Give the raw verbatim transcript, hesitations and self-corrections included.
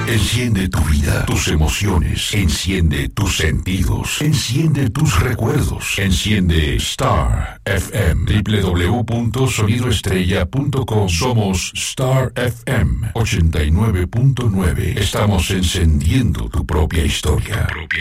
Enciende tu vida, tus emociones. Enciende tus sentidos. Enciende tus recuerdos. Enciende Star F M. doble u doble u doble u punto sonido estrella punto com. Somos Star F M ochenta y nueve punto nueve. Estamos encendiendo tu propia historia.